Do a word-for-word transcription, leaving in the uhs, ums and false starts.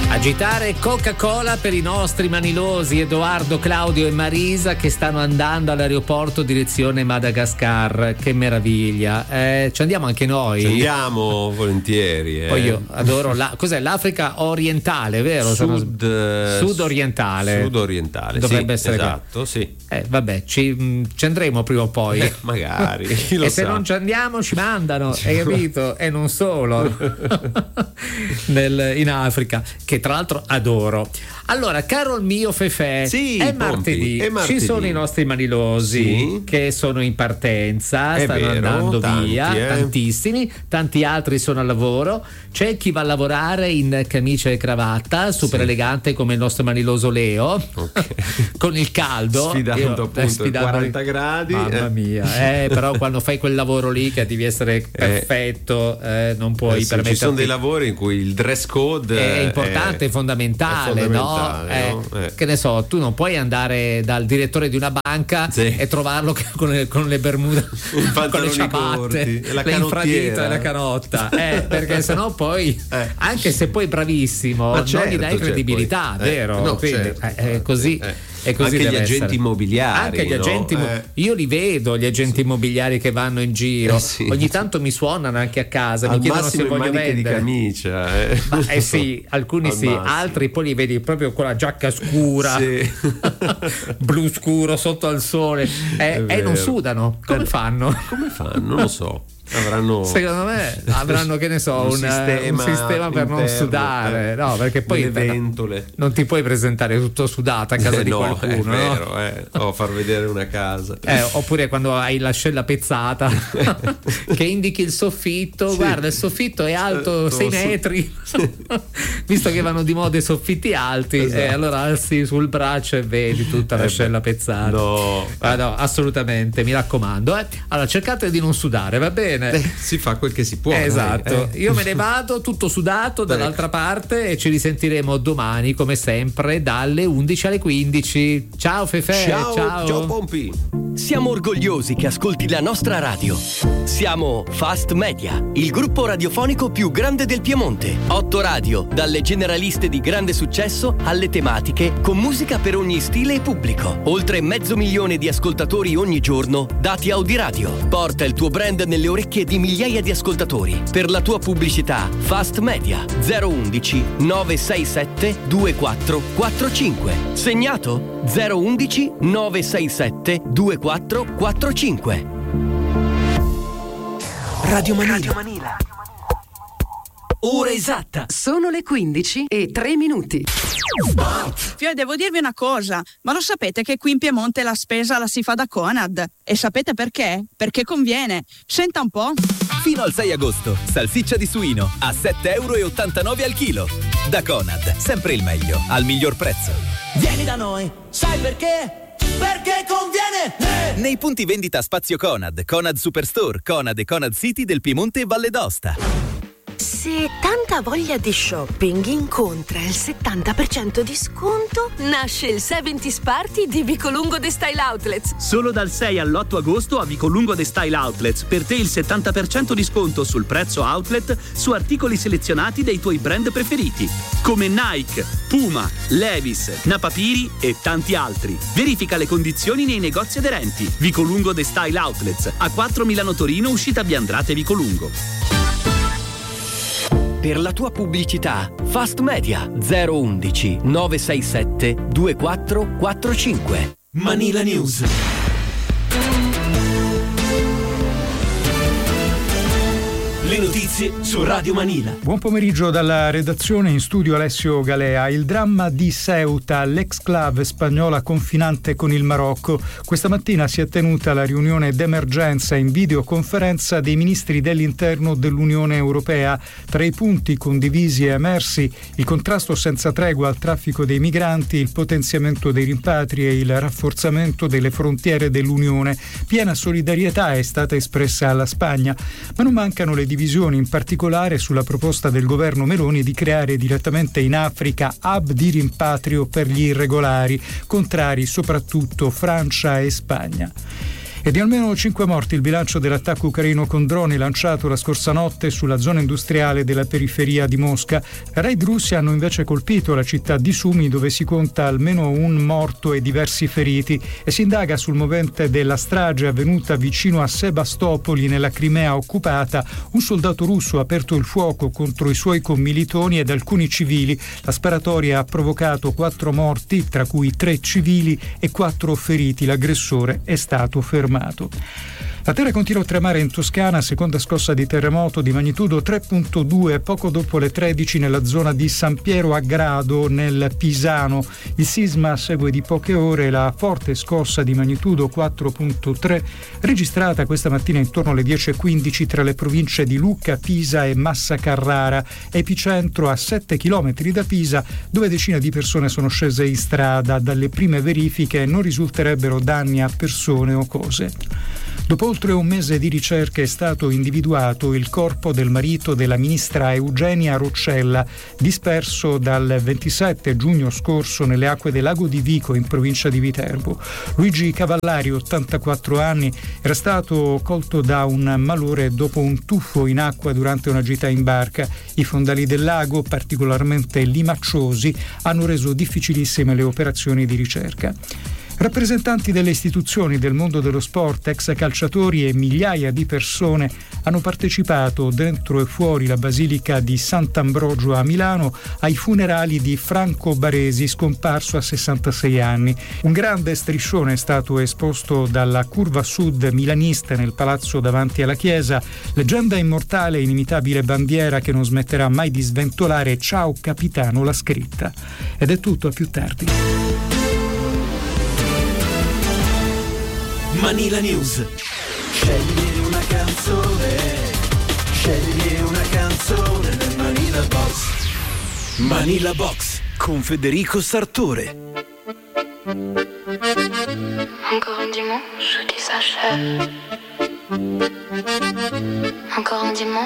Agitare Coca-Cola per i nostri manilosi Edoardo, Claudio e Marisa che stanno andando all'aeroporto direzione Madagascar. Che meraviglia, eh, ci andiamo anche noi? Ci andiamo volentieri. Eh. Poi io adoro la, cos'è l'Africa orientale, vero? Sud, Sud orientale. Sud orientale. Dovrebbe sì, essere esatto, sì. Eh, vabbè, ci, ci andremo prima o poi. Eh, magari. E lo se sa. non ci andiamo ci mandano, hai capito? E non solo. Nel, in Africa, che tra l'altro adoro. Allora, caro il mio Fefè, sì, è, Pompi, martedì, è martedì, ci sono i nostri manilosi sì, che sono in partenza, è stanno vero, andando tanti, via, eh. tantissimi, tanti altri sono al lavoro, c'è chi va a lavorare in camicia e cravatta, super sì, elegante come il nostro maniloso Leo, okay, con il caldo, sfidando io, appunto eh, sfidando, quaranta gradi, mamma eh. mia, eh, però quando fai quel lavoro lì che devi essere perfetto, eh, non puoi eh sì, permetterti. ci sono dei lavori in cui il dress code è importante, è, è fondamentale, è fondamentale, no? no? Eh, Eh. Che ne so, tu non puoi andare dal direttore di una banca, sì, e trovarlo con le, con le bermude, con le ciabatte, e la le infradito e la canotta, eh, perché sennò poi, eh. anche se poi bravissimo, ma non certo, gli dai credibilità, cioè, vero? Eh, no, Quindi, certo. eh, è così. Eh. E così anche gli deve agenti essere. immobiliari, anche gli no? agenti eh. io li vedo gli agenti immobiliari che vanno in giro, eh sì, ogni tanto mi suonano anche a casa, al mi chiedono se voglio vendere di camicia, eh, ma, eh sì, alcuni al sì, massimo. altri poi li vedi proprio con la giacca scura, sì. blu scuro sotto al sole, e eh, eh, non sudano, come eh, fanno? come fanno? Non lo so. Avranno, secondo me avranno, che ne so, un, un, sistema, un sistema per interno, non sudare, eh, no, perché poi le ventole, non ti puoi presentare tutto sudato a casa eh, di no, qualcuno, è vero, no? eh, o far vedere una casa, eh, oppure quando hai l'ascella pezzata che indichi il soffitto, sì, guarda il soffitto è alto sei metri, visto che vanno di moda i soffitti alti, esatto, e allora alzi sul braccio e vedi tutta l'ascella eh pezzata, no. Ah, no, assolutamente, mi raccomando, eh. Allora cercate di non sudare, va bene? Eh, si fa quel che si può, esatto, eh. io me ne vado tutto sudato dall'altra parte e ci risentiremo domani come sempre dalle undici alle quindici. Ciao Fefè, ciao, ciao, ciao Pompi. Siamo orgogliosi che ascolti la nostra radio. Siamo Fast Media, il gruppo radiofonico più grande del Piemonte. Otto radio, dalle generaliste di grande successo alle tematiche, con musica per ogni stile e pubblico. Oltre mezzo milione di ascoltatori ogni giorno, dati Audiradio. Porta il tuo brand nelle orecchie di migliaia di ascoltatori. Per la tua pubblicità, Fast Media zero undici nove sei sette due quattro quattro cinque. Segnato zero undici nove sei sette due quattro quattro cinque. Radio Manila. Radio Manila. Ora esatta. Sono le quindici e tre minuti. Fio, devo dirvi una cosa, ma lo sapete che qui in Piemonte la spesa la si fa da Conad? E sapete perché? Perché conviene. Senta un po'. Fino al sei agosto, salsiccia di suino a sette e ottantanove euro al chilo. Da Conad, sempre il meglio, al miglior prezzo. Vieni da noi, sai perché? Perché conviene! Eh! Nei punti vendita Spazio Conad, Conad Superstore, Conad e Conad City del Piemonte e Valle d'Aosta. Se tanta voglia di shopping incontra il settanta per cento di sconto, nasce il seventies Party di Vicolungo The Style Outlets. Solo dal sei all'otto agosto a Vicolungo The Style Outlets, per te il settanta per cento di sconto sul prezzo outlet su articoli selezionati dei tuoi brand preferiti, come Nike, Puma, Levi's, Napapiri e tanti altri. Verifica le condizioni nei negozi aderenti. Vicolungo The Style Outlets, a quattro Milano Torino, uscita Biandrate Vicolungo. Per la tua pubblicità, Fast Media zero undici nove sei sette due quattro quattro cinque. Manila News. Le notizie su Radio Manila. Buon pomeriggio dalla redazione, in studio Alessio Galea. Il dramma di Ceuta, l'exclave spagnola confinante con il Marocco. Questa mattina si è tenuta la riunione d'emergenza in videoconferenza dei ministri dell'interno dell'Unione Europea. Tra i punti condivisi e emersi il contrasto senza tregua al traffico dei migranti, il potenziamento dei rimpatri e il rafforzamento delle frontiere dell'Unione. Piena solidarietà è stata espressa alla Spagna, ma non mancano le divisioni, in particolare sulla proposta del governo Meloni di creare direttamente in Africa hub di rimpatrio per gli irregolari, contrari soprattutto Francia e Spagna. E di almeno cinque morti il bilancio dell'attacco ucraino con droni lanciato la scorsa notte sulla zona industriale della periferia di Mosca. Raid russi hanno invece colpito la città di Sumi, dove si conta almeno un morto e diversi feriti, e si indaga sul movente della strage avvenuta vicino a Sebastopoli nella Crimea occupata. Un soldato russo ha aperto il fuoco contro i suoi commilitoni ed alcuni civili. La sparatoria ha provocato quattro morti, tra cui tre civili, e quattro feriti. L'aggressore è stato fermato. La terra continua a tremare in Toscana, seconda scossa di terremoto di magnitudo tre virgola due poco dopo le tredici nella zona di San Piero a Grado nel Pisano. Il sisma segue di poche ore la forte scossa di magnitudo quattro virgola tre registrata questa mattina intorno alle dieci e quindici tra le province di Lucca, Pisa e Massa Carrara, epicentro a sette chilometri da Pisa, dove decine di persone sono scese in strada. Dalle prime verifiche non risulterebbero danni a persone o cose. Dopo oltre un mese di ricerche è stato individuato il corpo del marito della ministra Eugenia Roccella, disperso dal ventisette giugno scorso nelle acque del lago di Vico in provincia di Viterbo. Luigi Cavallari, ottantaquattro anni, era stato colto da un malore dopo un tuffo in acqua durante una gita in barca. I fondali del lago, particolarmente limacciosi, hanno reso difficilissime le operazioni di ricerca. Rappresentanti delle istituzioni del mondo dello sport, ex calciatori e migliaia di persone hanno partecipato dentro e fuori la Basilica di Sant'Ambrogio a Milano ai funerali di Franco Baresi, scomparso a sessantasei anni. Un grande striscione è stato esposto dalla curva sud milanista nel palazzo davanti alla chiesa. Leggenda immortale e inimitabile bandiera che non smetterà mai di sventolare "Ciao capitano" la scritta. Ed è tutto, a più tardi. Manila News. Scegli una canzone, scegli una canzone nel Manila Box. Manila Box con Federico Sartore. Encore un dimanche qui s'achève. Encore un dimanche